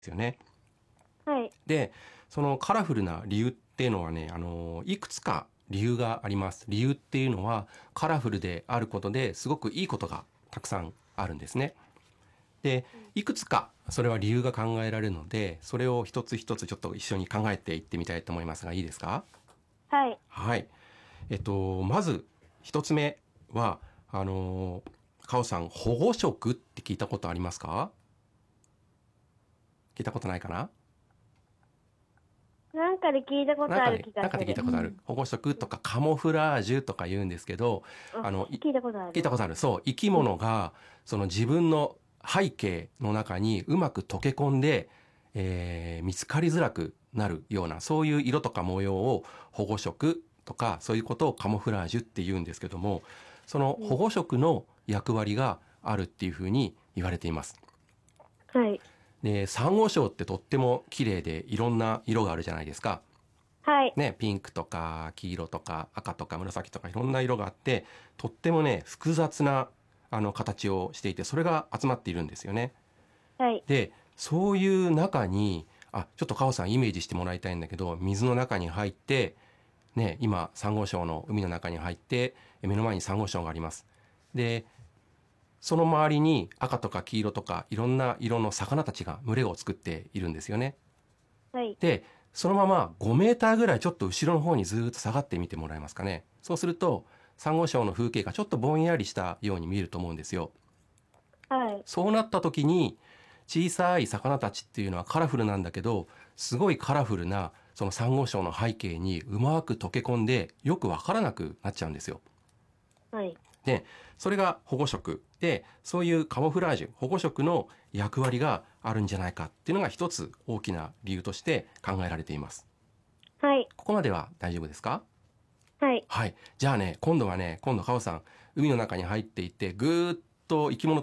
ですよね。 はい。 で、そのカラフルな理由っていうのはね、いくつか理由があります。理由っていうのはカラフルであることですごくいいことがたくさんあるんですね。で、いくつかそれは理由が考えられるので、それを一つ一つちょっと一緒に考えていってみたいと思いますが、いいですか？ はい。 はい。まず一つ目は、カオさん、保護色って聞いたことありますか？聞いたことないかな？ なんかで聞いたことある気がなんかで聞いする。 たことある。保護色とかカモフラージュとか言うんですけど、 あ、 あの、 聞いたことある。 聞いたことある。そう、生き物がその自分の背景の中にうまく溶け込んで、見つかりづらくなるような、そういう色とか模様を保護色とか、そういうことをカモフラージュって言うんですけども、その保護色の役割があるっていうふうに言われています。 はい。 で、サンゴ礁ってとっても綺麗でいろんな色があるじゃないですか。 はい。 ね、ピンクとか黄色とか赤とか紫とかいろんな色があって、とってもね複雑な形をしていて、それが集まっているんですよね。 はい。 で、そういう中にちょっとカオさんイメージしてもらいたいんだけど、水の中に入ってね、今サンゴ礁の海の中に入って目の前にサンゴ礁があります。で、その周りに赤とか黄色とかいろんな色の魚たちが群れを作っているんですよね。 はい。 で、そのまま5メーターぐらいちょっと後ろの方にずっと下がってみてもらえますかね。そうすると、サンゴ礁の風景がちょっとぼんやりしたように見えると思うんですよ。 はい。 そうなった時に、小さい魚たちっていうのはカラフルなんだけど、すごいカラフルなそのサンゴ礁の背景にうまく溶け込んで、よくわからなくなっちゃうんですよ。 はい。 で、それが保護色で、そういうカモフラージュ、保護色の役割があるんじゃないかっていうのが一つ大きな理由として考えられています。 はい。 ここまでは大丈夫ですか？ はい。 はい。じゃあね、今度カオさん、海の中に入っていって、ぐーっと生き物